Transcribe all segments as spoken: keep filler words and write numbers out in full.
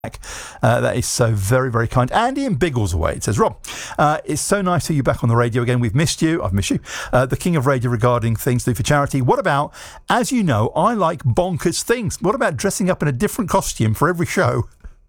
Uh, that is so very, very kind. Andy in Biggleswade, it says, Rob, uh, it's so nice to see you back on the radio again. We've missed you. I've missed you. Uh, the king of radio regarding things to do for charity. What about, as you know, I like bonkers things. What about dressing up in a different costume for every show?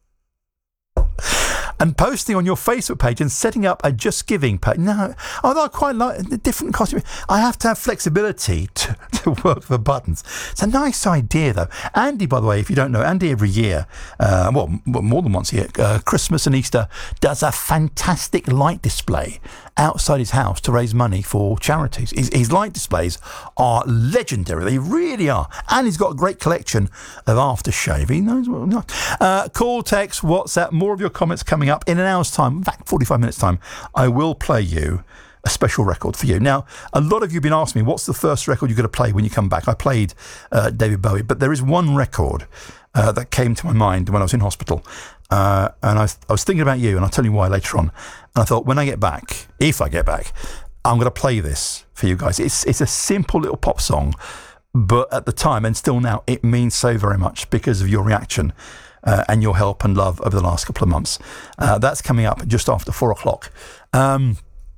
And posting on your Facebook page and setting up a Just Giving page. No, although I quite like the different costume. I have to have flexibility to, to work the buttons. It's a nice idea, though. Andy, by the way, if you don't know, Andy every year, uh, well, more than once a year, uh, Christmas and Easter, does a fantastic light display outside his house to raise money for charities. His, his light displays are legendary. They really are. And he's got a great collection of aftershave. He knows what not. Uh, call, text, WhatsApp, more of your comments coming up. In an hour's time, in fact, forty-five minutes time, I will play you a special record for you. Now, a lot of you have been asking me, what's the first record you're going to play when you come back? I played uh, David Bowie, but there is one record uh, that came to my mind when I was in hospital. Uh, and I, I was thinking about you, and I'll tell you why later on. And I thought, when I get back, if I get back, I'm going to play this for you guys. It's, it's a simple little pop song, but at the time, and still now, it means so very much because of your reaction. Uh, and your help and love over the last couple of months. Uh, that's coming up just after four o'clock. Um,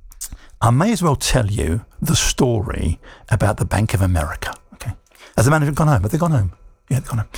I may as well tell you the story about the Bank of America. Okay, has the manager gone home? Have they gone home? Yeah, they've gone home.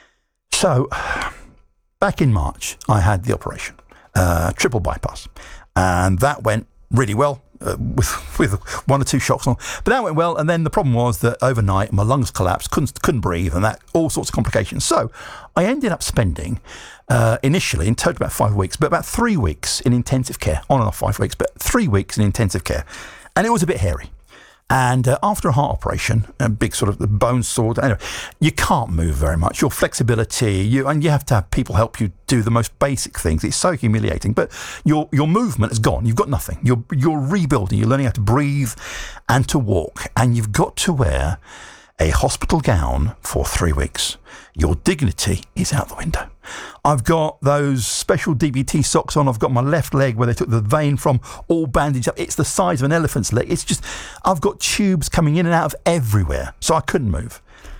So, back in March, I had the operation, uh, triple bypass, and that went really well. Uh, with with one or two shocks on, but that went well. And then the problem was that overnight my lungs collapsed, couldn't couldn't breathe, and that all sorts of complications. So I ended up spending uh, initially in total about five weeks, but about three weeks in intensive care, on and off five weeks, but three weeks in intensive care, and it was a bit hairy. And uh, after a heart operation, a big sort of the bone sword, anyway, you can't move very much. Your flexibility, you and you have to have people help you do the most basic things. It's so humiliating. But your your movement is gone. You've got nothing. You're you're rebuilding. You're learning how to breathe and to walk. And you've got to wear a hospital gown for three weeks. Your dignity is out the window. I've got those special D B T socks on. I've got my left leg where they took the vein from, all bandaged up. It's the size of an elephant's leg. It's just, I've got tubes coming in and out of everywhere. So I couldn't move.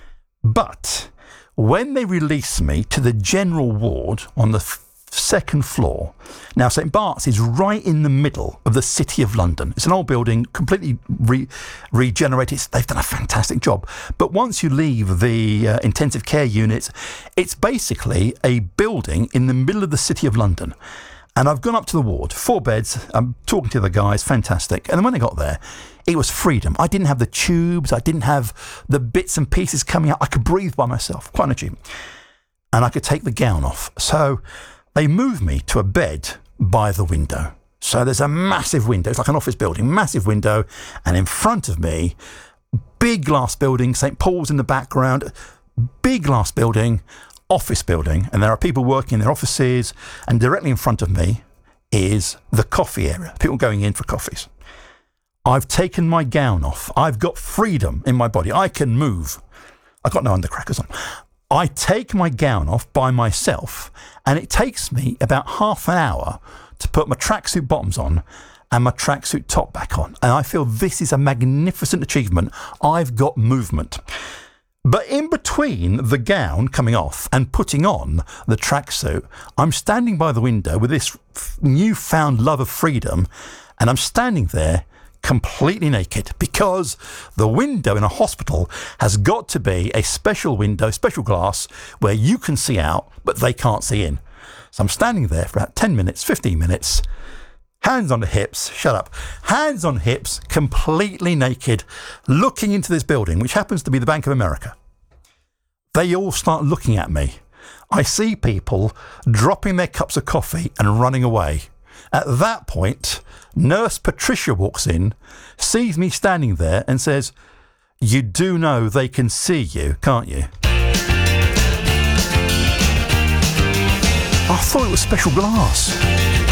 But when they released me to the general ward on the f- second floor, now Saint Bart's is right in the middle of the City of London. It's an old building, completely re- regenerated. It's, they've done a fantastic job. But once you leave the uh, intensive care units, it's basically a building in the middle of the City of London. And I've gone up to the ward, four beds. I'm talking to the guys, fantastic. And then when I got there, it was freedom. I didn't have the tubes. I didn't have the bits and pieces coming out. I could breathe by myself, quite an achievement. And I could take the gown off. So they moved me to a bed by the window. So there's a massive window. It's like an office building, massive window. And in front of me, big glass building, Saint Paul's in the background, big glass building, office building. And there are people working in their offices. And directly in front of me is the coffee area, people going in for coffees. I've taken my gown off. I've got freedom in my body. I can move. I've got no undercrackers on. I take my gown off by myself, and it takes me about half an hour to put my tracksuit bottoms on and my tracksuit top back on. And I feel this is a magnificent achievement. I've got movement. But in between the gown coming off and putting on the tracksuit, I'm standing by the window with this newfound love of freedom, and I'm standing there completely naked, because the window in a hospital has got to be a special window, special glass, where you can see out, but they can't see in. So I'm standing there for about ten minutes, fifteen minutes, hands on the hips, shut up, hands on hips, completely naked, looking into this building, which happens to be the Bank of America. They all start looking at me. I see people dropping their cups of coffee and running away. At that point, Nurse Patricia walks in, sees me standing there and says, "You do know they can see you, can't you?" I thought it was special glass.